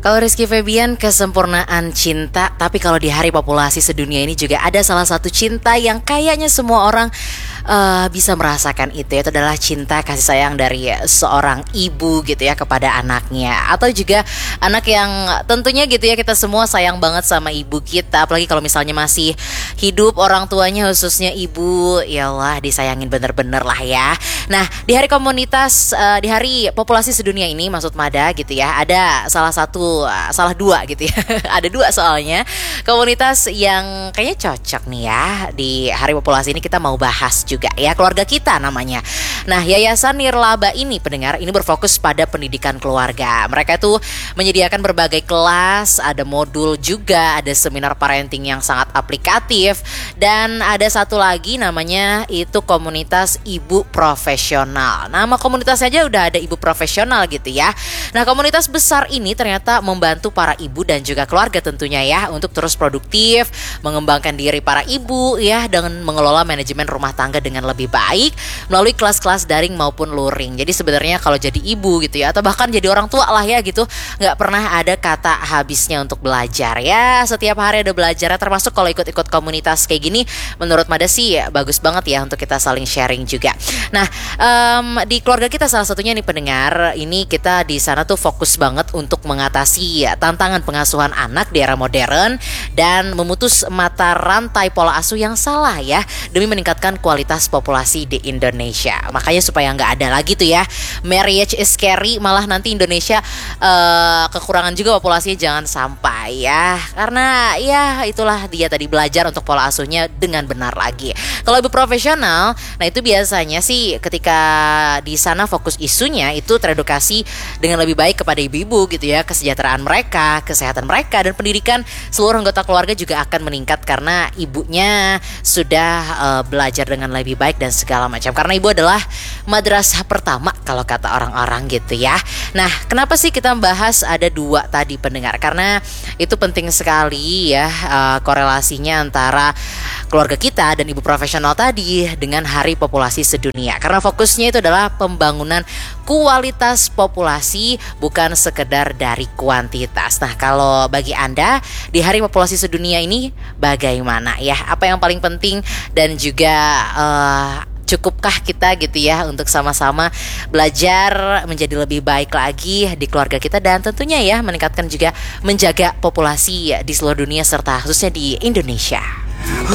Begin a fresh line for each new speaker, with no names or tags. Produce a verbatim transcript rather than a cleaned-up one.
Kalau Rizky Febian kesempurnaan cinta, tapi kalau di hari populasi sedunia ini juga ada salah satu cinta yang kayaknya semua orang uh, bisa merasakan itu, yaitu adalah cinta kasih sayang dari seorang ibu gitu ya kepada anaknya, atau juga anak yang tentunya gitu ya kita semua sayang banget sama ibu kita, apalagi kalau misalnya masih hidup orang tuanya khususnya ibu, yalah disayangin bener-bener lah ya. Nah di hari komunitas, uh, di hari populasi sedunia ini maksud Mada gitu ya, ada salah satu salah dua gitu ya ada dua soalnya komunitas yang kayaknya cocok nih ya di hari populasi ini kita mau bahas juga ya, keluarga kita namanya. Nah Yayasan Nirlaba ini pendengar ini berfokus pada pendidikan keluarga. Mereka itu menyediakan berbagai kelas, ada modul juga, ada seminar parenting yang sangat aplikatif, dan ada satu lagi namanya itu komunitas ibu profesional. Nama komunitasnya aja udah ada ibu profesional gitu ya. Nah komunitas besar ini ternyata membantu para ibu dan juga keluarga tentunya ya untuk terus produktif, mengembangkan diri para ibu ya dengan mengelola manajemen rumah tangga dengan lebih baik melalui kelas-kelas daring maupun luring. Jadi sebenarnya kalau jadi ibu gitu ya, atau bahkan jadi orang tua lah ya gitu, nggak pernah ada kata habisnya untuk belajar ya. Setiap hari ada belajarnya, termasuk kalau ikut-ikut komunitas kayak gini. Menurut Mada sih ya, bagus banget ya untuk kita saling sharing juga. Nah um, di keluarga kita salah satunya nih pendengar, ini kita di sana tuh fokus banget untuk mengatasi ya, tantangan pengasuhan anak di era modern dan memutus mata rantai pola asuh yang salah ya, demi meningkatkan kualitas populasi di Indonesia. Makanya supaya nggak ada lagi tuh ya marriage is scary, malah nanti Indonesia uh, kekurangan juga populasinya, jangan sampai ya, karena ya itulah dia tadi, belajar untuk pola asuhnya dengan benar lagi. Kalau ibu profesional, nah itu biasanya sih ketika di sana fokus isunya itu teredukasi dengan lebih baik kepada ibu-ibu gitu ya, kesejahteraan mereka, kesehatan mereka, dan pendidikan seluruh anggota keluarga juga akan meningkat karena ibunya sudah uh, belajar dengan lebih baik dan segala macam. Karena ibu adalah madrasah pertama kalau kata orang-orang gitu ya. Nah, kenapa sih kita membahas ada dua tadi pendengar? Karena itu penting sekali ya uh, korelasinya antara keluarga kita dan ibu profesional tadi dengan hari populasi sedunia. Karena fokusnya itu adalah pembangunan kualitas populasi, bukan sekedar dari kuantitas. Nah, kalau bagi Anda di hari populasi sedunia ini bagaimana ya? Apa yang paling penting dan juga uh, cukupkah kita gitu ya untuk sama-sama belajar menjadi lebih baik lagi di keluarga kita, dan tentunya ya meningkatkan juga menjaga populasi di seluruh dunia serta khususnya di Indonesia.